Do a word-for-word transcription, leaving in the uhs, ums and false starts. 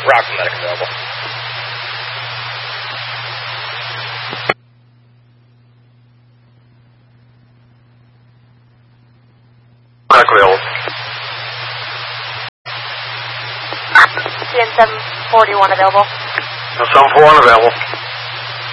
Rock medic available. Medic available. C N seven forty-one available. seven forty-one available.